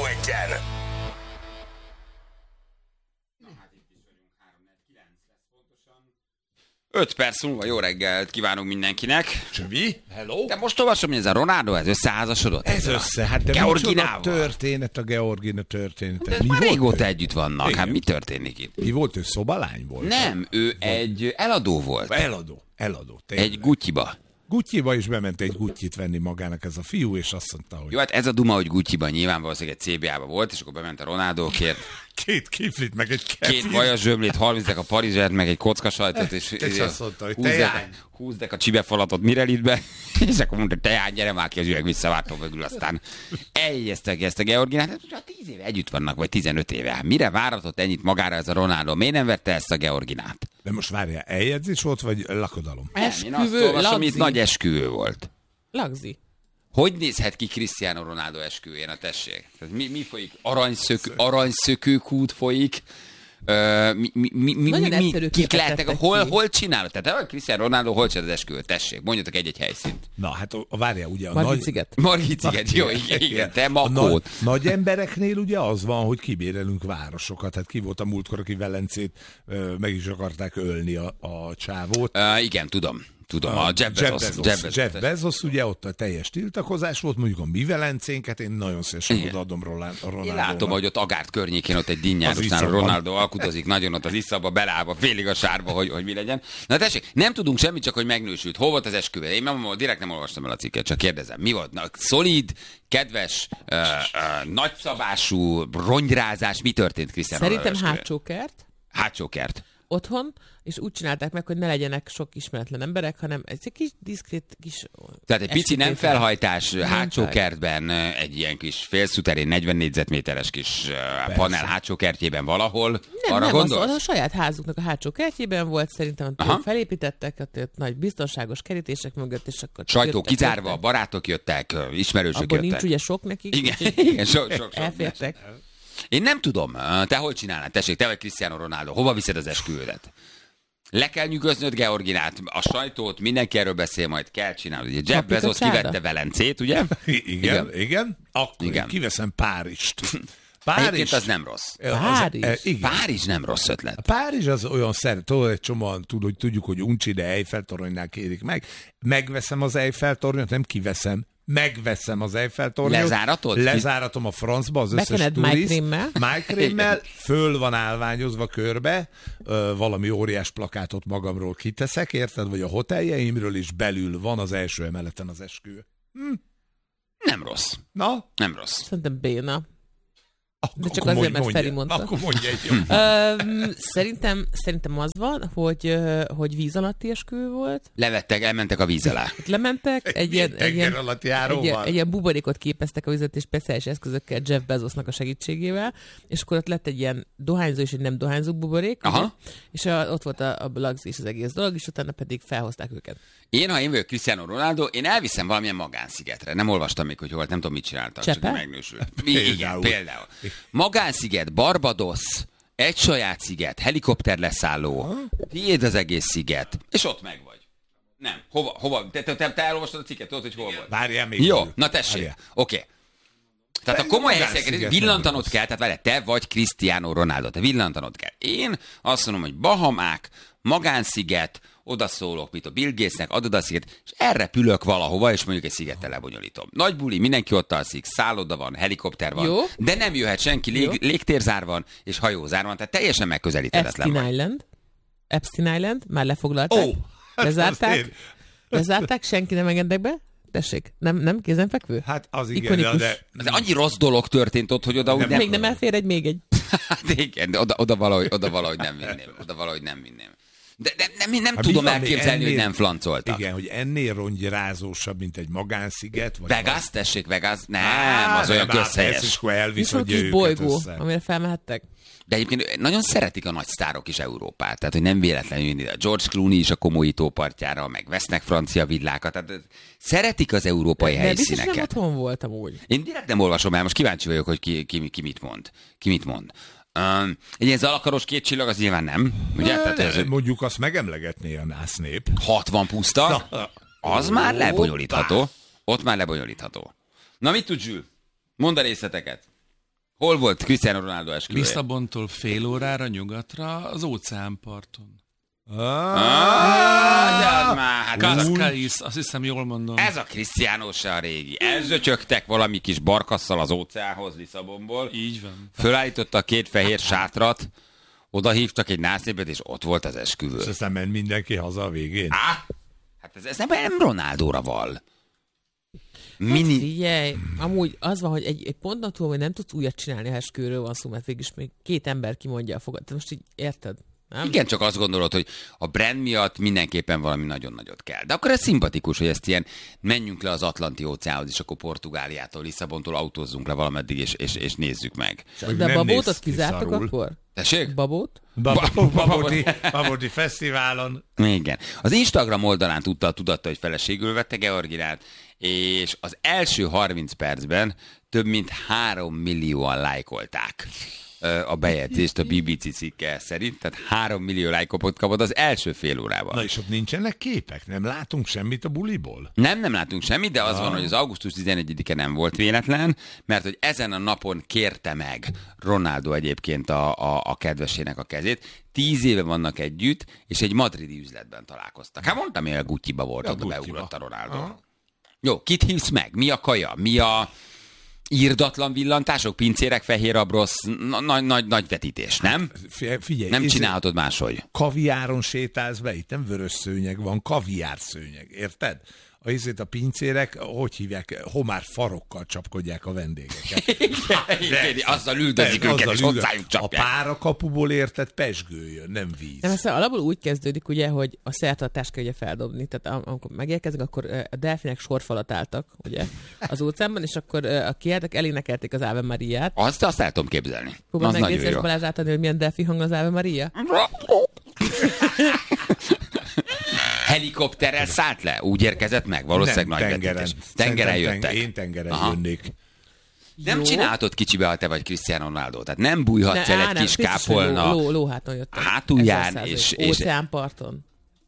Egyen. 5 perc múlva jó reggelt kívánunk mindenkinek. Csövi? Hello? De most olvasom, hogy ez a Ronaldo, ez összeházasodott? Ez össze, hát de Georginával. Történet a Georgina története. De már régóta együtt vannak, hát mi történik itt? Mi volt ő, szobalány volt? Nem, ő egy eladó volt. Eladó. Egy Gucci-ba. Gucci-ba is bement egy Gucci-t venni magának ez a fiú, és azt mondta, hogy... Jó, hát ez a duma, hogy Gucci-ban nyilván valószínűleg egy CBA-ba volt, és akkor bement a Ronaldókért. 2 kiflit, meg egy kefir. 2 vajas zsömlét, 30 a parizsert, meg egy kockasajtot, és azt mondta, hogy tejány. húzdek a csibefalatot Mirelitbe, és akkor mondta, tejány, gyere már ki az üveg, visszavártom mögül, aztán eljesztek ezt a Georginát. Hát 10 éve együtt vannak, vagy 15 éve. Hát mire váratott ennyit magára ez a Ronaldo? Miért nem verte ezt a Georginát? De most várjál, eljegyzés volt, vagy lakodalom? Nem, én azt olvasom, itt nagy esküvő volt. Lagzi. Hogy nézhet ki Cristiano Ronaldo esküvőjén, a tessék? Tehát mi folyik? Aranyszökőkút folyik. Kik lehetnek? Hol csinálod? Tehát Cristiano Ronaldo hol csinál az esküvőt? Tessék, mondjatok egy helyszínt. Na, hát várjál, ugye a Margit-sziget. Jó, igen, te Makót. Nagy embereknél ugye az van, hogy kibérelünk városokat. Hát ki volt a múltkor, aki Velencét meg is akarták ölni a csávót. Igen, tudom. A Jeff Bezos, ugye ott a teljes tiltakozás volt, mondjuk a mi Velencénket, én nagyon szívesen odaadom Ronaldo. Én látom, hogy ott Agárt környékén ott egy dinnyárosnál a Ronaldo alkudozik nagyon ott az iszaba, belállva, félig a sárba, hogy mi legyen. Na tessék, nem tudunk semmit, csak hogy megnősült. Hol volt az esküvő? Én direkt nem olvastam el a cikket, csak kérdezem. Mi volt? Na, szolid, kedves, nagyszabású ronyrázás, mi történt Cristiano Ronaldo Szerintem hátsókert. Otthon, és úgy csinálták meg, hogy ne legyenek sok ismeretlen emberek, hanem egy kis diszkrét kis... Tehát egy pici nem felhajtás hátsó kertben, egy ilyen kis félszuterén 40 négyzetméteres kis panel hátsó kertjében valahol. Arra gondolsz? Az a saját házuknak a hátsó kertjében volt, szerintem felépítettek, ott nagy biztonságos kerítések mögött, és akkor... Sajtó kizárva, barátok jöttek, ismerősök abban jöttek. Nincs ugye sok nekik. Igen, sok. Elfértek. Én nem tudom, te hol csinálnád? Tessék, te vagy Cristiano Ronaldo, hova viszed az esküvődet? Le kell nyugoznod Georginát, a sajtót, mindenki erről beszél, majd kell csinálni. Ugye Jeff Bezos kivette Velencét, ugye? Igen. Akkor igen. Kiveszem Párizst. Egyébként az nem rossz. Párizs nem rossz ötlet. A Párizs az olyan egy csomóan tudjuk, hogy uncsi, de Eiffel-toronynál kérik meg. Megveszem az Eiffel-tornyot, nem kiveszem. Megveszem az Eiffel-tornyot. Lezáratod? Lezáratom a francba az összes turist. Májkrémmel. Föl van állványozva körbe. Valami óriás plakátot magamról kiteszek, érted? Vagy a hoteljeimről is belül van az első emeleten az esküvő. Nem rossz. Na? Nem rossz. Szerintem béna. De csak akkor azért, mert Feri mondta. Akkor mondj egy jó. Szerintem az van, hogy víz alatti esküvő volt. Elmentek a víz alá. Lementek, egy ilyen buborékot képeztek a vizet és speciális eszközökkel Jeff Bezosnak a segítségével, és akkor ott lett egy ilyen dohányzó és egy nem dohányzó buborék, és ott volt a lagzi és az egész dolog, és utána pedig felhozták őket. Ha én vagyok Cristiano Ronaldo, én elviszem valamilyen magánszigetre. Nem olvastam még, hogy hol, nem tudom, mit csináltak, csak megnősült. Igen, például. Magánsziget, Barbados, egy saját sziget, helikopter leszálló, tiéd az egész sziget, és ott meg vagy. Nem. Hova? Te elolvastad a cikket, tudod, hogy hol volt? Várjál még. Jó, na tessék. Oké. Tehát a komoly helyszíneket villantanod kell, tehát várjál, te vagy Cristiano Ronaldo, te villantanod kell. Én azt mondom, hogy Bahamák, magánsziget, odaszólok, mint a Bill Gatesnek, adod a sziget, és elrepülök valahova, és mondjuk egy szigettel lebonyolítom. Nagy buli, mindenki ott alszik, szálloda van, helikopter van, jó. De nem jöhet senki, légtérzár van, és hajózár van, tehát teljesen megközelíthetetlen van. Epstein Island, már lefoglalták, lezárták, senki nem engednek be. Tessék, nem kézenfekvő? Hát az igen, de annyi rossz dolog történt ott, hogy oda úgy nem... Még nem elfér még egy. Hát igen, de oda valahogy nem vinném. De nem tudom elképzelni, hogy nem flancoltak. Igen, hogy ennél rongyrázósabb, mint egy magánsziget. Vagy Vegas, tessék, Vegas? Nem, az olyan közhelyes. És akkor elvisz, hogy kis bolygó, amire felmehettek. De egyébként nagyon szeretik a nagy sztárok is Európát, tehát hogy nem véletlenül jönni. George Clooney is a Komolyító partjára, meg vesznek francia villákat, tehát szeretik az európai helyszíneket. De biztos nem otthon voltam úgy. Én direkt nem olvasom el, most kíváncsi vagyok, hogy ki mit mond. Egy ilyen zalakaros 2 csillag, az nyilván nem. Ugye? Tehát mondjuk azt megemlegetné a násznép. 60 puszta, az már lebonyolítható. Ott már lebonyolítható. Na mit tud Zsül? Mondd a részleteket. Hol volt Cristiano Ronaldo esküvője? Lisszabontól fél órára nyugatra az óceánparton. Cascais, azt hiszem jól mondom. Ez a Cristiano se a régi. Elzöcsögtek valami kis barkasszal az óceánhoz Lisszabonból. Így van. Fölállította 2 fehér sátrat, oda hívtak egy násznépet, és ott volt az esküvő. És aztán ment mindenki haza a végén. Hát ez nem Ronaldóra val. Figyelj, amúgy az van, hogy egy ponton túl, hogy nem tudsz újat csinálni, ha esküvőről van szó, mert végülis még 2 ember kimondja a fogat. Te most így érted? Nem? Igen, csak azt gondolod, hogy a brand miatt mindenképpen valami nagyon nagyot kell. De akkor ez szimpatikus, hogy ezt ilyen menjünk le az Atlanti óceánhoz, és akkor Portugáliától, Lisszabontól autózzunk le valameddig, és nézzük meg. De a Babótot kizártak akkor? Tessék? Babót? Babóti fesztiválon. Igen. Az Instagram oldalán tudatta, hogy feleségül vette Georginát, és az első 30 percben több mint 3 millióan lájkolták a bejegyzést a BBC cikke szerint, tehát 3 millió lájkot kapott az első fél órában. Na és ott nincsenek képek? Nem látunk semmit a buliból? Nem látunk semmit, de az van, hogy az augusztus 11-e nem volt véletlen, mert hogy ezen a napon kérte meg Ronaldo egyébként a kedvesének a kezét. 10 éve vannak együtt, és egy madridi üzletben találkoztak. Hát mondtam, hogy a Gucci-ba volt, oda beugrott a Ronaldo. Jó, kit hívsz meg? Mi a kaja? Mi a írdatlan villantások, pincérek, fehér abrosz, nagy vetítés, nem? Figyelj, nem csinálhatod máshogy. Kaviáron sétálsz be, itt nem vörös szőnyeg van, kaviár szőnyeg, érted? A pincérek, hogy hívják, homár farokkal csapkodják a vendégeket. Igen, azzal üldözik őket, és hozzájuk csapják. A párakapuból érted, pezsgő jön, nem víz. Nem, aztán alapból úgy kezdődik, ugye, hogy a szertartást kell ugye feldobni. Tehát amikor megérkeznek, akkor a delfinek sorfalat álltak, ugye, az óceánban, és akkor a kiálltak, elénekelték az Ave Mariát. Azt el tudom képzelni. Próbálj megnézni, és Balázs átadni, hogy milyen delfi hang az Ave Maria? Helikopterrel szállt le? Úgy érkezett meg? Valószínűleg nagy vetítés. Tengeren jöttek. Én tengeren jönnék. Nem csinálhatod kicsibe, ha te vagy Cristiano Ronaldo. Tehát nem bújhatsz el egy kis kápolna. Lóháton jöttek. Hátulján és óceánparton.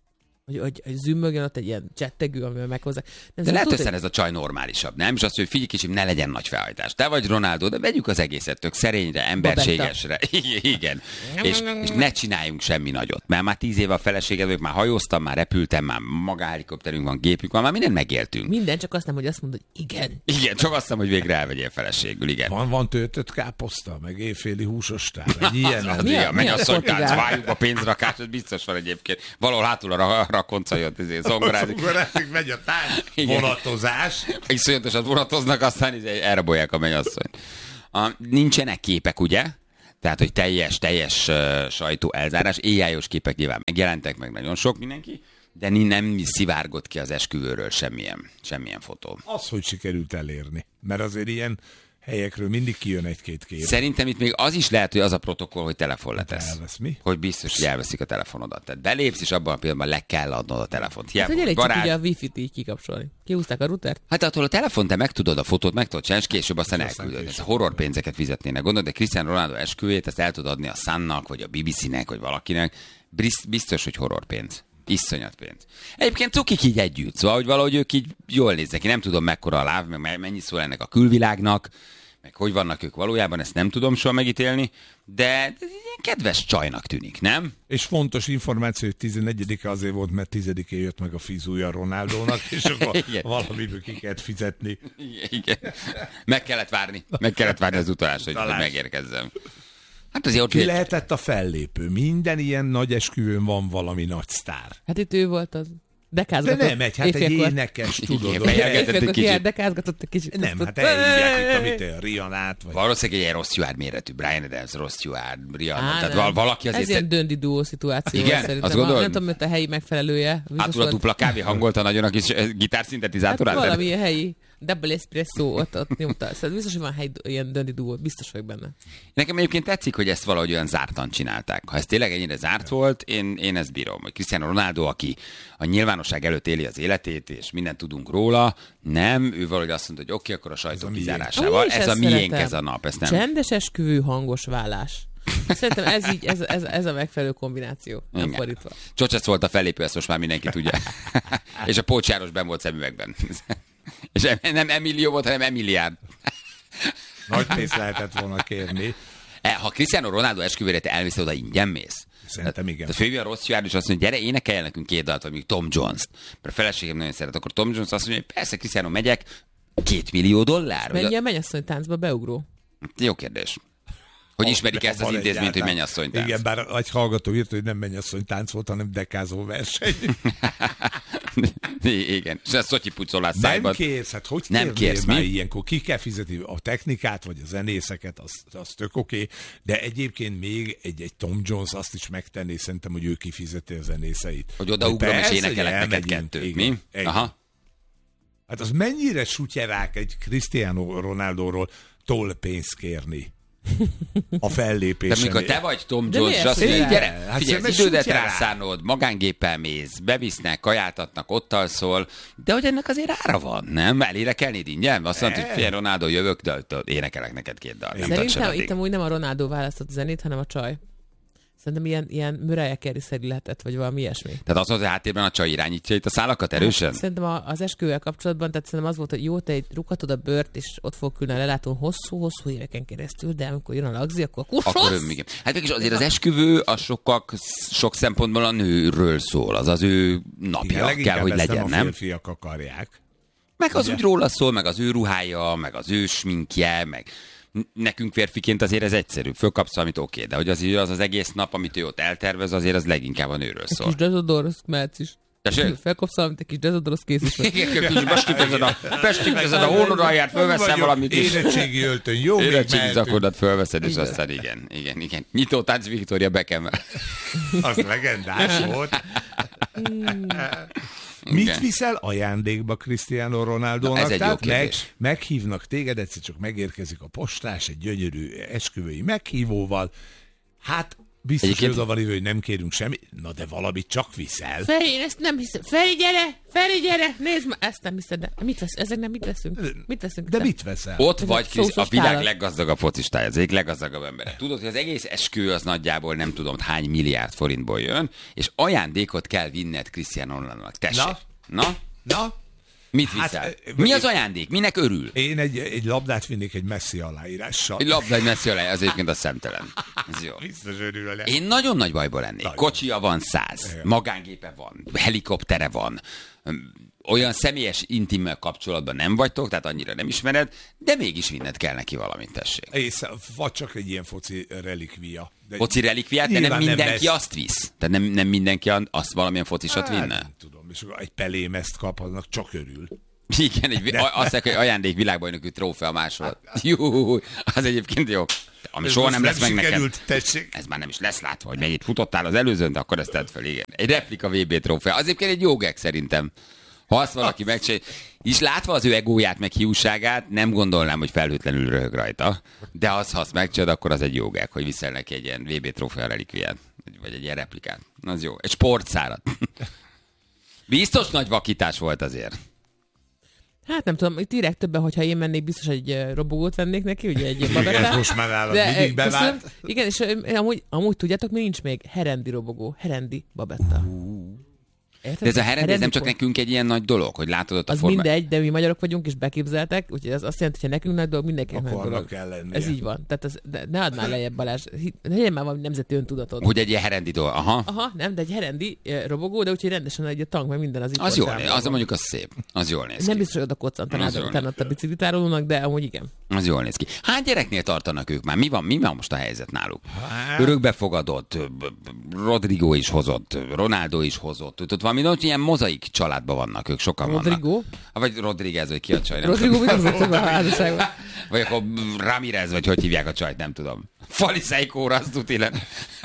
Hogy zümmögjön ott egy ilyen csettegő, amivel meghozzák. De lehet összen ez a csaj normálisabb, nem? És azt, hogy figyelj kicsim, ne legyen nagy felhajtás. Te vagy Ronaldo, de vegyük az egészet tök szerényre, emberségesre. Igen. És ne csináljunk semmi nagyot. Mert már 10 éve a feleséged vagyok, már hajóztam, már repültem, már magáhelikopterünk van, gépünk van, már mindent megéltünk. Minden, csak azt nem, hogy azt mondod, hogy igen. Igen, csak azt nem, hogy végre elvegyél feleségül, igen. Van töltött káposzta, meg éjféli húsostál, egy ilyen. A mennyasszonykánc, várjuk a pénzrakás, ez biztos van egyébként. Valahol hátul a rakonca jött, zongorázik, megy a tánc, vonatozás. Iszonyatosan vonatoznak, aztán elrabolják a mennyasszonyt. Nincsenek képek, ugye? Tehát, hogy teljes sajtó elzárás. AI-os képek nyilván megjelentek, meg nagyon sok mindenki, de nem szivárgott ki az esküvőről semmilyen fotó. Az, hogy sikerült elérni. Mert azért ilyen helyekről mindig kijön egy-két kép. Szerintem itt még az is lehet, hogy az a protokoll, hogy telefon letesz. Elvesz mi? Hogy biztos, hogy elveszik a telefonodat. Tehát belépsz, és abban a pillanatban le kell adnod a telefont. Hát, hogy elég csak ugye a wifi-t így kikapcsolni. Kihúzták a routert? Hát attól a telefon te meg tudod a fotót, meg tudod csinálni, és később aztán elküldöd. Ez a horror pénzeket fizetnének. Gondolod, de Cristiano Ronaldo esküvét, ezt el tudod adni a Sunnak, vagy a BBC-nek, vagy valakinek. Biztos, hogy horror pénz. Iszonyat pénz. Egyébként cukik így együtt, szóval hogy valahogy ők így jól néznek ki. Nem tudom mekkora a láv, meg mennyi szól ennek a külvilágnak, meg hogy vannak ők valójában, ezt nem tudom soha megítélni, de kedves csajnak tűnik, nem? És fontos információ, hogy 11-e azért volt, mert 10-én jött meg a fizúja Ronaldónak, és akkor valamiből ki kellett fizetni. Igen. Meg kellett várni az utalást, hogy megérkezzem. Hát azért ott ki lehetett a fellépő? Minden ilyen nagy esküvőn van valami nagy sztár. Hát itt ő volt az. De nem egy énekes, tudod. Dekázgatott egy kicsit. Nem, hát elhívják, amit a Rihanát. Vagy... Valószínűleg egy Ross Stewart méretű. Brian Adams, Ross Stewart, Rihanna. Tehát valaki azért... Ez ilyen döndi duó szituáció. Igen? Szerintem. Azt gondolod? Nem tudom, hogy a helyi megfelelője. Hátul a dupla kávé hangolta nagyon a kis gitárszintetizátorát. Hát valami helyi. Double espresso ott nyomta. Szóval biztos, hogy van helyi ilyen döndi duó. Biztos vagyok benne. Nekem egyébként tetszik, hogy ezt valahogy olyan zártan csinálták. Ha ez tényleg ennyire zárt volt, én ezt bírom. Hogy Cristiano Ronaldo, aki a nyilvánosság előtt éli az életét, és mindent tudunk róla, nem, ő valahogy azt mondta, hogy oké, akkor a sajtó kizárásával. Ez a miénk, ez a nap. Ezt nem... Csendes esküvő, hangos vállás. Szerintem ez a megfelelő kombináció. Nem fordítva. Csocsesz volt a fellépő, ezt most már mindenki tudja. És a Pócsáros benn volt szemüvegben. És nem Emilio volt, hanem Emilián. Nagy pénzt lehetett volna kérni. Ha Cristiano Ronaldo esküvőre te elmész, oda ingyen mész? Szerintem igen. Tehát főleg a rossz jár, és azt mondja, gyere, énekelj nekünk 2 dalt, vagy még Tom Jones-t. Mert a feleségem nagyon szeret. Akkor Tom Jones azt mondja, hogy persze, Cristiano, megyek, $2 millió. Mennyi a mennyasszony táncba beugró? Jó kérdés. Hogy ismerik ezt az intézményt, hogy mennyasszony tánc. Igen, bár egy hallgató írta, hogy nem mennyasszony tánc volt, hanem dekázó verseny. Igen, és ez szotyi pucolás szájban. Nem kérsz, hát hogy nem kérsz már ilyenkor? Ki kell fizetni a technikát, vagy a zenészeket, az tök oké, de egyébként még egy Tom Jones azt is megtenné, szerintem, hogy ő kifizeti a zenészeit. Hogy odaugrom és énekelek neked 2. Mi? Aha. Hát az mennyire sutyerák egy Cristiano Ronaldóról pénzt kérni a fellépésen. De mikor te vagy Tom Jones, és azt mondja, gyere, figyelj, az idődet rászánod, magángéppel mész, bevisznek, kajáltatnak, ott alszol, de hogy ennek azért ára van, nem? Elénekelnéd ingyen? Azt mondod, hogy fél Ronaldo, jövök, de énekelek neked 2 dal. Szerintem itt amúgy nem a Ronaldo választott a zenét, hanem a csaj. Szerintem ilyen Mariah Carey-szerű lehetett, vagy valami ilyesmi. Tehát az, hogy háttérben a csaj irányítja itt a szálakat erősen? Szerintem az esküvővel kapcsolatban, tehát szerintem az volt, hogy jó, te rúghatod a bőrt, és ott fog külön a lelátón hosszú éveken keresztül, de amikor jön a lagzi, akkor igen. Hát mégis azért az esküvő a sok szempontból a nőről szól, az az ő napja kell, hogy legyen, nem? A férfiak akarják. Meg az úgy róla szól, meg az ő ruhája, meg az ő sminkje, meg nekünk férfiként azért ez egyszerű. Fölkapsz valamit, oké, de hogy az egész nap, amit ő ott eltervez, azért az leginkább a nőről szól. Kis dezodor, azt mehetsz is. Felkapsz valamit, egy kis dezodor, az kész is. Bestikkezed a hónodalját, fölveszem valamit is. Érettségi öltöny, jó, érettségi zakodat fölveszed, és aztán igen. Nyitó tánc Victoria Beckham. Az legendás volt. Mit viszel ajándékba Cristiano Ronaldónak? Ez egy jó kérdés. Meghívnak téged, egyszer csak megérkezik a postás egy gyönyörű esküvői meghívóval. Hát biztos, hogy oda van ívő, hogy nem kérünk semmit. Na de valamit csak viszel. Feri, én ezt nem hiszem. Feri, gyere! Nézd már, ezt nem hiszed, de mit vesz? Ezek nem mit veszünk? Mit veszünk? De mit veszel? Ott vagy a világ leggazdagabb focistája, az egyik leggazdagabb ember. Tudod, hogy az egész esküvő az nagyjából nem tudom hány milliárd forintból jön, és ajándékot kell vinned Cristiano Ronaldónak. Tessék. Na? Mit viszel? Hát, mi az ajándék? Minek örül? Én egy labdát vinnék egy Messi aláírással. Egy labda, egy Messi aláírás, az egyébként a szemtelen. Ez jó. Biztos örül. Én nagyon nagy bajból lennék. Kocsia van 100, magángépe van, helikoptere van, olyan személyes, intim kapcsolatban nem vagytok, tehát annyira nem ismered, de mégis vinned kell neki valamit, tessék. Vagy csak egy ilyen foci relikvia. Foci relikviát, de nem mindenki azt visz. Tehát nem mindenki azt valamilyen focisat vinne? Nem tudom, és egy pelémezt kap, annak csak örül. Igen, azt mondják, hogy ajándék világbajnoki trófea másolat. Jó, az egyébként jó. Ami soha nem lesz meg neked. Ez már nem is lesz látva, hogy mennyit futottál az előzőn, de akkor ezt tedd fel, igen. Egy replika VB trófea. Az egyébként egy jó gag szerintem. Ha azt valaki megcsinálja, és látva az ő egóját, meg hiúságát, nem gondolnám, hogy felhőtlenül röhög rajta. De ha azt megcsinálod, akkor az egy jó gag, hogy viszel neki egy ilyen VB trófea relikviát. Vagy egy ilyen replikát. Az jó. Egy sportszárat. Biztos nagy vakítás volt azért. Hát nem tudom, itt írják többen, hogyha én mennék, biztos egy robogót vennék neki, ugye egy babettát. Ez most már állat mindig bevált. Igen, és amúgy tudjátok, mi nincs még? Herendi robogó, Herendi babetta. De ez a Herendi, ez nem csak nekünk egy ilyen nagy dolog, hogy látod ott a formát. Az mindegy, de mi magyarok vagyunk, és beképzeltek, úgyhogy ez azt jelenti, hogy nekünk nagy dolog, mindenkinek nagy dolog. Kell lennie. Ez így van. Tehát ne adnál lejjebb, Balázs. Legyen már valami nemzeti öntudatod. Hogy egy ilyen Herendi dolog, Aha, nem, de egy Herendi robogó, de úgyhogy rendesen egy tank, meg minden az itt. Az jól néz, az mondjuk az szép. Az jól néz ki. Nem biztos, hogy oda koccantanád utána a biciklitárolónak, de amúgy igen. Az jól néz ki. Hány gyereknél tartanak ők már? Mi van most a helyzet náluk? Örökbefogadott, Rodrigo is hozott, Ronaldo is hozott. Tudod, valami ilyen mozaik családban vannak, ők sokan Rodrigo? vannak. Vagy Rodriguez, vagy ki a csaj, nem Rodrigo tudom. Rodrigo a házasságban. Vagy akkor Ramirez, vagy hogy hívják a csajt, nem tudom. Fali Szeikóra, azt tud illen.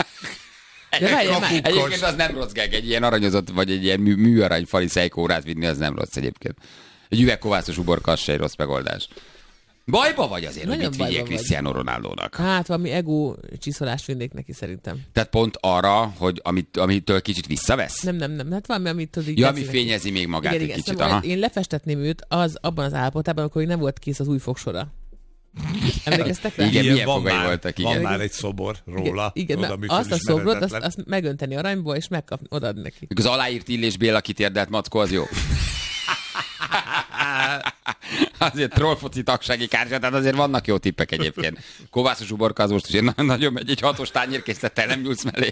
Egyébként az nem rossz gag, egy ilyen aranyozott, vagy egy ilyen műarany Fali Szeikórát vinni, az nem rossz egyébként. Egy üvegkovászos uborka, az se egy rossz megoldás. Bajba vagy azért, hogy mit vigyél Cristiano Ronaldónak? Hát valami ego csiszolást vinnék neki szerintem. Tehát pont arra, hogy amitől kicsit visszavesz? Nem. Hát valami, amit így... Ja, ami fényezi még magát egy kicsit. Én lefestetném őt abban az állapotában, amikor nem volt kész az új fogsora. Emlékeztek rá? Igen, milyen fogai voltak, igen. Van már egy szobor róla. Igen, azt a szobrot, azt megönteni aranyból, és megkapni, odaadni neki. Az aláírt Illés Béla kitérdelt mackó, az jó. azért trollfoci tagsági kártya, tehát azért vannak jó tippek egyébként. Kovászos uborka az most azért nagyon megy, egy 6-os tányérkészlettel nem ülsz mellé.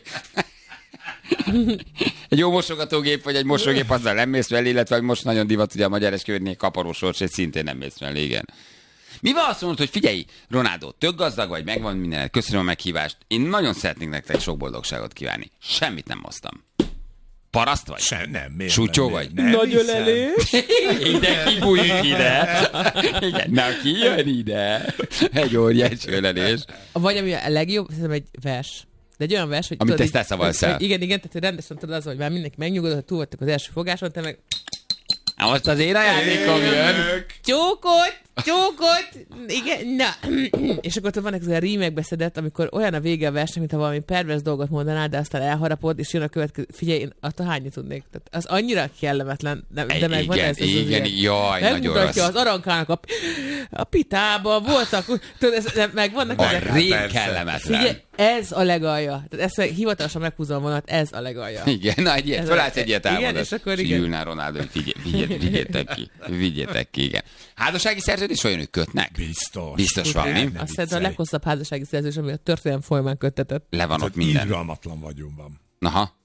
Egy jó mosogatógép, vagy egy mosógép, azzal nem mész mellé, illetve most nagyon divat, ugye a magyar esküvőnél kaparós és szintén nem mész mellé, igen. Mi van azt mondod, hogy figyelj, Ronaldo, tök gazdag vagy, megvan minden, köszönöm a meghívást, én nagyon szeretnék nektek sok boldogságot kívánni. Semmit nem hoztam. Paraszt vagy? Nem. Sútyó vagy? Nagy ölelés. Ide kibújik ide. Igen, na ki jön ide? Egy óriás ölelés. Vagy ami a legjobb, szerintem egy vers. De egy olyan vers, hogy... Amit ezt elszavalsz el. Igen, tehát rendesen tudod az, hogy már mindenki megnyugodott, hogy túl vagytok az első fogáson, te meg... Most az én ajándékom jön. Csókot, igen, na. És akkor van ezek a rímekbe szedett, amikor olyan a vége a verseny, mintha valami pervers dolgot mondanál, de aztán elharapod, és jön a következő. Figyelj, én attól hányit tudnék. Tehát az annyira kellemetlen, de megvan ez. Igen, jaj, nagyon rossz. Megmutatja az arankának a pitába, voltak, tudod, megvannak ezek. A rém kellemetlen. Figyelj, ez a legalja. Tehát ezt hivatalosan meghúzom vonat, ez a legalja. Igen, na egy ilyet, fölállsz egy ilyet elmondod. Igen, és akkor igen. Ülnál Ronaldo, hogy vigyétek ki, igen. Házassági szerződés olyan, hogy kötnek? Biztos van, nem? Azt hiszem a leghosszabb házassági szerződés, ami a történelem folyamán köttetett. Le van ott minden. Irgalmatlan vagyonban. Aha.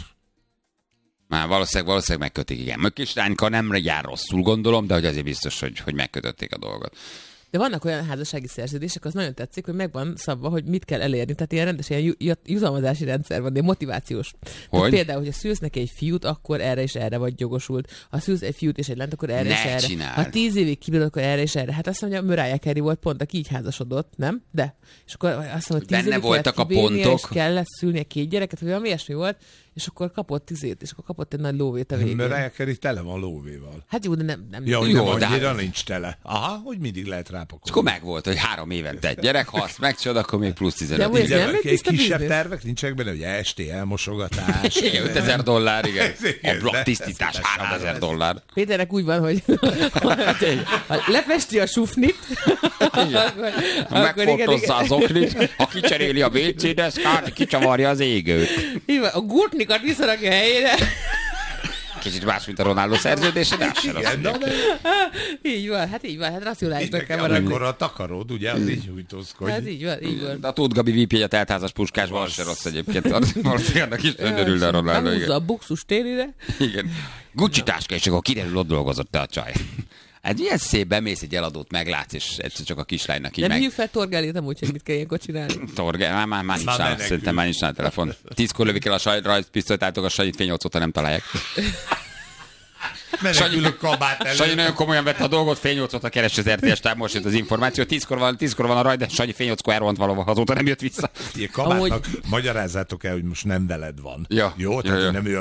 Már valószínűleg megkötik, igen. Mökisrányka nem jár rosszul, gondolom, de hogy azért biztos, hogy megkötötték a dolgot. De vannak olyan házassági szerződések, az nagyon tetszik, hogy megvan szabva, hogy mit kell elérni. Tehát ilyen rendes ilyen jutalmazási rendszer van, de motivációs. Tehát például, hogyha szülsz neki egy fiút, akkor erre és erre vagy jogosult. Ha szülsz egy fiút és egy lányt, akkor erre és erre. Csináld. Ha 10 évig kibírod, akkor erre és erre. Hát azt mondja, Mariah Carey volt pont, aki így házasodott, nem? De. És akkor azt mondja, 10 évig voltak a pontok. És kellett szülnie 2 gyereket, vagy valami ilyesmi volt, és akkor kapott 10 ét, és akkor kapott egy nagy lóvét a végén. Mariah Carey tele van lóvéval. Hát jó, de nem. Ja, jó, de annyira nincs tele. Aha, hogy mindig lehet rápakolni. És akkor megvolt, hogy 3 évente egy gyerek, ha azt megcsod, akkor még plusz 15. De kisebb tervek nincsenek benne, hogy esti elmosogatás. Igen, $5000, igen. A blokk tisztítás $3000. Péternek úgy van, hogy lefesti a sufnit, megfotozza az oknit, ha kicseréli a WC deszkát, kicsavarja az égőt. A gurtnikat visszarakja helyére. Kicsit más, mint a Ronaldo szerződése, de az se rossz. Így van, hát racionálisnak kell maradni. Amikor a takaród, ugye, az így hújtózkodik. Hát így van. De a Tóth Gabi vípjegyet eltházas puskásban az se rossz egyébként. Valószínűleg is önörül a Ronaldo. Húzza a buxus térire. Igen. Gucci táska, és akkor kiderül, ott dolgozott te a csaj. Hát ilyen szép, bemész egy eladót, meglátsz, és egyszer csak a kislánynak így meg... Nem hívj fel Torgálit amúgy, hogy mit kell ilyenkor csinálni. Már nincs nála, szerintem már nincs nála telefon. 10-kor lövik el a rajzpisztolyt, álltok a Sanyit fény 8 óta nem találják. Menekülök kabát elő. Sanyi nagyon komolyan vette a dolgot, fény 8 óta keres az RTS táv, most jött az információ. 10-kor van a rajt, de Sanyi fény 8-kor elrohant valahol, azóta nem jött vissza. Kabátnak magyarázzátok el, hogy most nem veled van. Ja, jó? Tehát nem ő